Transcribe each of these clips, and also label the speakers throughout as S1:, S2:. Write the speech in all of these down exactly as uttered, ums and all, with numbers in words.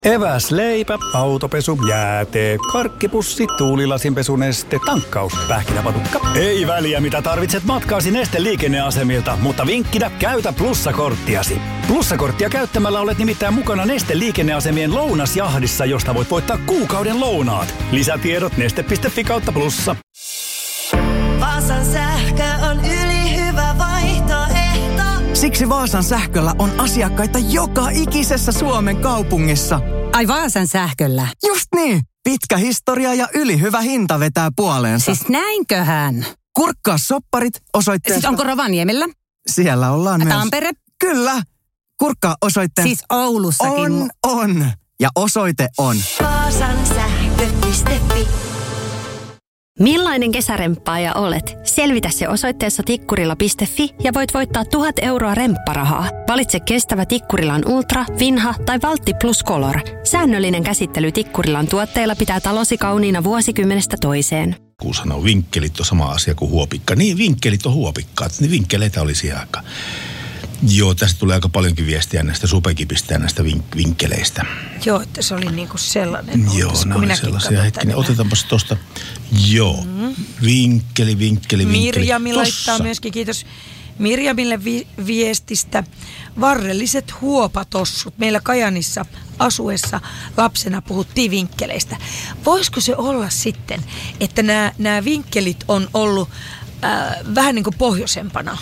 S1: Eväs, leipä, autopesu, jäätee, karkkipussi, tuulilasinpesuneste, tankkaus, pähkinäpatukka. Ei väliä mitä tarvitset matkaasi Neste liikenneasemilta, mutta vinkkinä käytä plussakorttiasi. Plussakorttia käyttämällä olet nimittäin mukana Neste liikenneasemien lounasjahdissa, josta voit voittaa kuukauden lounaat. Lisätiedot neste piste fi kautta plussa.
S2: Vaasan sähkö on ylihyvä vaihtoehto.
S3: Siksi Vaasan sähköllä on asiakkaita joka ikisessä Suomen kaupungissa.
S4: Ai Vaasan sähköllä?
S3: Just niin. Pitkä historia ja ylihyvä hinta vetää puoleensa.
S4: Siis näinköhän?
S3: Kurkkaa sopparit osoitteesta.
S4: Siis onko Rovaniemellä?
S3: Siellä ollaan myös.
S4: Tampere?
S3: Kyllä. Kurkkaa osoitteesta.
S4: Siis Oulussakin.
S3: On, on. Ja osoite on
S2: Vaasan sähkö piste fi.
S5: Millainen kesäremppaaja olet? Selvitä se osoitteessa tikkurila piste fi ja voit voittaa tuhat euroa rempparahaa. Valitse kestävä Tikkurilan Ultra, Vinha tai Valtti Plus Color. Säännöllinen käsittely Tikkurilan tuotteilla pitää talosi kauniina vuosikymmenestä toiseen.
S6: Kun sanoo vinkkelit on sama asia kuin huopikka. Niin, vinkkelit on huopikkaat. Niin vinkkeleitä oli siihen aikaan. Joo, tästä tulee aika paljonkin viestiä näistä supekipistä ja näistä vink- vinkkeleistä.
S7: Joo, että se oli niinku sellainen.
S6: Joo, ne oli sellaisia. Hetkinen, otetaanpas tuosta. Joo, mm. vinkkeli, vinkkeli, vinkkeli.
S7: Mirjami laittaa myöskin, kiitos Mirjamille vi- viestistä. Varrelliset huopatossut. Meillä Kajanissa asuessa lapsena puhuttiin vinkkeleistä. Voisiko se olla sitten, että nämä vinkkelit on ollut äh, vähän niin kuin pohjoisempana?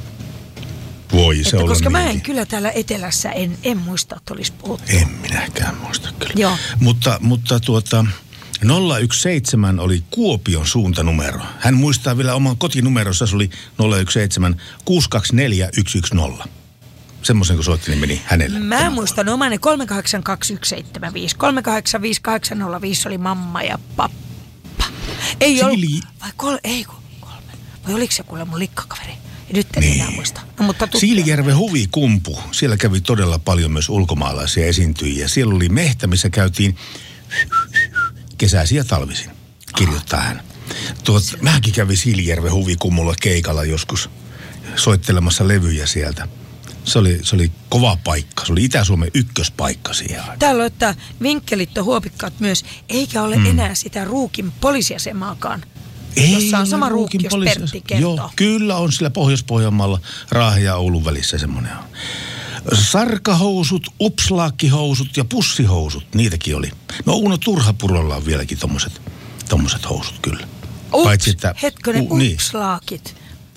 S6: Voi
S7: että
S6: se olla
S7: koska
S6: niin.
S7: Mä en kyllä täällä etelässä, en, en muista, että olisi puhuttu.
S6: En minäkään muista kyllä.
S7: Joo.
S6: Mutta, mutta tuota, nolla yksi seitsemän oli Kuopion suuntanumero. Hän muistaa vielä oman kotinumeronsa, se oli nolla yksi seitsemän kuusi kaksi neljä yksi yksi nolla. Semmoisen kun soitti, niin meni hänelle.
S7: Mä muistan omani kolme kahdeksan kaksi yksi seitsemän viisi. kolme kahdeksan viisi kahdeksan nolla viisi oli mamma ja pappa. Ei
S6: Siili...
S7: ollut, vai kol, ei kun kolme. Vai oliko se kuule mun likkakaveri? Ja nyt en
S6: niin.
S7: enää muista. No, mutta
S6: Siilijärven huvikumpu. Siellä kävi todella paljon myös ulkomaalaisia esiintyjiä. Siellä oli mehtä, missä käytiin kesäisin ja talvisin, kirjoittaa hän. Tuot, mäkin kävin Siilijärven huvikummulla keikalla joskus soittelemassa levyjä sieltä. Se oli, se oli kova paikka. Se oli Itä-Suomen ykköspaikka siihen aikaan.
S7: Täällä on, että vinkkelit on huopikkaat myös, eikä ole hmm. enää sitä Ruukin poliisiasemaakaan.
S6: Ei,
S7: jossa on sama Ruukki, jos
S6: poliisi...
S7: Pertti kertoo.
S6: Joo, kyllä on sillä Pohjois-Pohjanmaalla, Raahe ja Oulun välissä semmoinen on. Sarkahousut, upslaakkihousut ja pussihousut, niitäkin oli. No Uno Turhapurolla on vieläkin tommoset, tommoset housut kyllä.
S7: Ups,
S6: Paitsi, että,
S7: hetkonen,
S6: u, niin.
S7: upslaakit.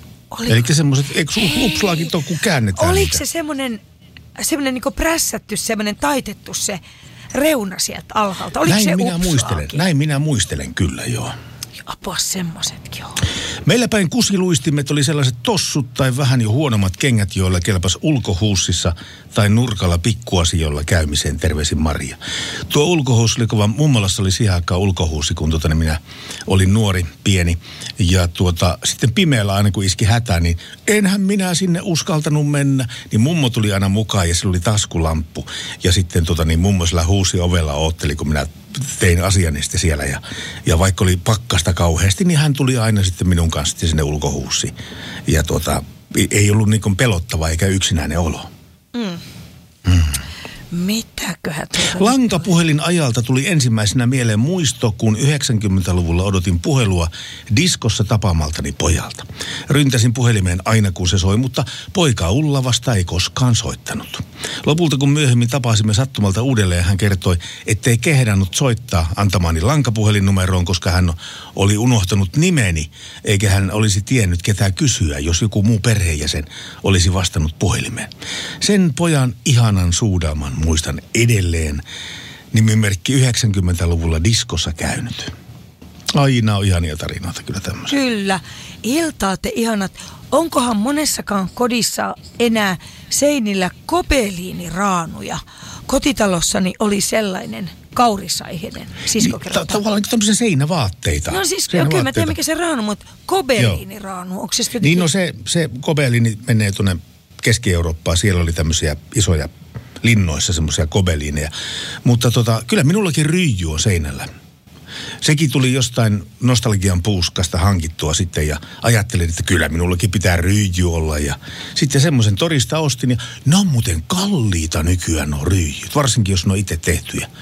S6: Eli semmoiset, eikö upslaakit ole, kun käännetään
S7: Oliko
S6: niitä?
S7: se semmoinen, semmoinen niinku prässätty, semmoinen taitettu se reuna sieltä alhaalta? Oliko
S6: näin
S7: se
S6: minä
S7: upslaaki?
S6: muistelen, näin minä muistelen kyllä, joo.
S7: Apua, semmoisetkin on.
S6: Meillä päin kusiluistimet oli sellaiset tossut tai vähän jo huonommat kengät, joilla kelpas ulkohuussissa tai nurkalla pikkuasioilla käymiseen, terveisin Maria. Tuo ulkohuussi oli kova, mummolassa oli siihen aikaan ulkohuussi, kun tuota, niin minä olin nuori, pieni. Ja tuota, sitten pimeällä aina kun iski hätä, niin enhän minä sinne uskaltanut mennä. Niin mummo tuli aina mukaan ja sillä oli taskulamppu. Ja sitten tuota, niin mummo sillä huusi ovella ootteli, kun minä tein asiani sitten siellä. Ja, ja vaikka oli pakkasta kauheasti, niin hän tuli aina sitten minun kanssa sinne ulkohuussiin. Ja tuota, ei ollut niin kuin pelottava eikä yksinäinen olo.
S7: Mm.
S6: Mm.
S7: Mitäköhän tuota...
S6: Lankapuhelin ajalta tuli ensimmäisenä mieleen muisto, kun yhdeksänkymmentäluvulla odotin puhelua diskossa tapaamaltani pojalta. Ryntäsin puhelimeen aina kun se soi, mutta poika Ulla vasta ei koskaan soittanut. Lopulta kun myöhemmin tapasimme sattumalta uudelleen, hän kertoi, ettei kehdannut soittaa antamaani lankapuhelinnumeroon, koska hän oli unohtanut nimeni, eikä hän olisi tiennyt ketään kysyä, jos joku muu perheenjäsen olisi vastannut puhelimeen. Sen pojan ihanan suudelman muistan edelleen, nimimerkki yhdeksänkymmentäluvulla diskossa käynyt. Aina on ihania tarinoita kyllä tämmöisiä.
S7: Kyllä. Iltaa te ihanat. Onkohan monessakaan kodissa enää seinillä kopeliiniraanuja? Kotitalossani oli sellainen kaurisaiheinen sisko kertoo.
S6: Tavallaan tämmöisiä seinävaatteita.
S7: No siis, joo, kyllä mä tiedän mikä se raanu, mutta kopeliiniraanu, onko se jotenkin...
S6: Niin no se, se kopeliini menee tuonne Keski-Eurooppaan, siellä oli tämmöisiä isoja linnoissa semmoisia kobeliineja. Mutta tota, kyllä minullakin ryijy on seinällä. Sekin tuli jostain nostalgian puuskasta hankittua sitten ja ajattelin, että kyllä minullakin pitää ryijy olla. Ja sitten semmoisen torista ostin ja ne on muuten kalliita nykyään nuo ryijyt, varsinkin jos ne on itse tehtyjä.